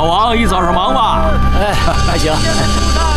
老王，一早上忙吧？ 哎，还行。